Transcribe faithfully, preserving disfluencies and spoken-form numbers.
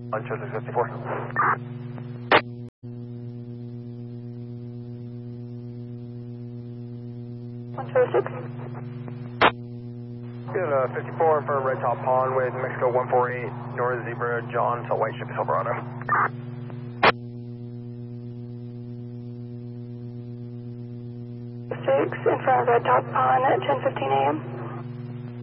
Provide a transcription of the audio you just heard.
On Chester fifty-four. one zero six. Good, uh, fifty-four, firm Red Top Pond with Mexico one four eight, North Zebra, John to White Chevy Silverado. six in front of Red Top Pond at ten fifteen a m